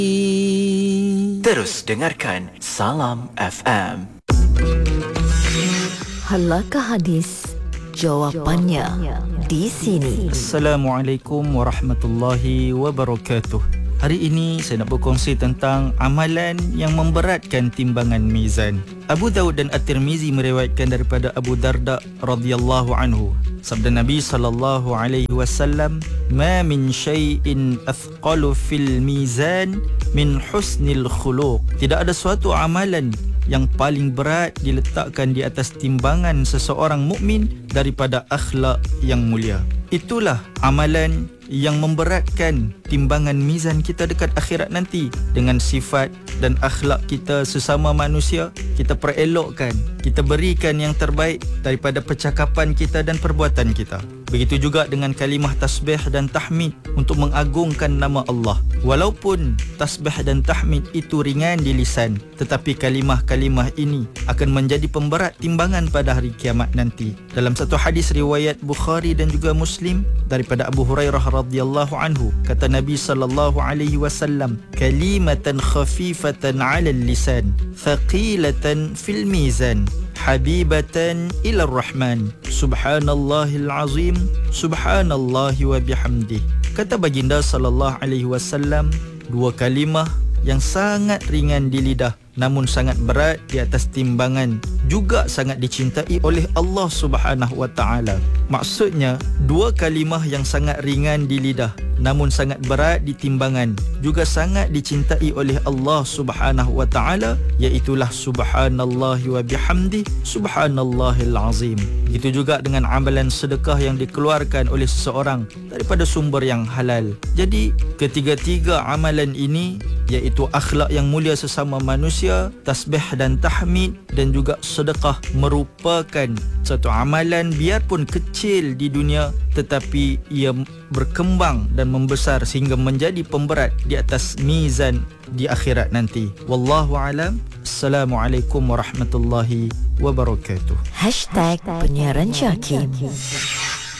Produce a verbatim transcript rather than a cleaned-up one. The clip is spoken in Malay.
Terus dengarkan Salam F M. Halakah hadis? Jawapannya di sini. Assalamualaikum warahmatullahi wabarakatuh. Hari ini saya nak berkongsi tentang amalan yang memberatkan timbangan mizan. Abu Daud dan At-Tirmizi meriwayatkan daripada Abu Darda radhiyallahu anhu. Sabda Nabi sallallahu alaihi wasallam, "Ma min syai'in athqalu fil mizan min husnil khuluq." Tidak ada suatu amalan yang paling berat diletakkan di atas timbangan seseorang mukmin daripada akhlak yang mulia. Itulah amalan yang memberatkan timbangan mizan kita dekat akhirat nanti. Dengan sifat dan akhlak kita sesama manusia, kita perelokkan, kita berikan yang terbaik daripada percakapan kita dan perbuatan kita. Begitu juga dengan kalimah tasbih dan tahmid untuk mengagungkan nama Allah. Walaupun tasbih dan tahmid itu ringan di lisan, tetapi kalimah-kalimah ini akan menjadi pemberat timbangan pada hari kiamat nanti. Dalam satu hadis riwayat Bukhari dan juga Muslim daripada Abu Hurairah radhiyallahu anhu, kata Nabi sallallahu alaihi wasallam, "Kalimatan khafifatan 'alal lisan, thaqilatan fil mizan, habibatan ila rahman, subhanallahil azim, subhanallahi wa bihamdih." Kata baginda sallallahu alaihi wasallam, dua kalimah yang sangat ringan di lidah namun sangat berat di atas timbangan, juga sangat dicintai oleh Allah Subhanahu wa taala. Maksudnya, dua kalimah yang sangat ringan di lidah namun sangat berat di timbangan, juga sangat dicintai oleh Allah Subhanahu wa taala, iaitulah subhanallahi wa bihamdi, subhanallahil azim. Begitu juga dengan amalan sedekah yang dikeluarkan oleh seseorang daripada sumber yang halal. Jadi, ketiga-tiga amalan ini, iaitu akhlak yang mulia sesama manusia, tasbih dan tahmid dan juga sedekah, merupakan satu amalan biarpun kecil di dunia, tetapi ia berkembang dan membesar sehingga menjadi pemberat di atas mizan di akhirat nanti. Wallahu alam. Assalamualaikum warahmatullahi wabarakatuh. Hashtag Penyiaran Yakin.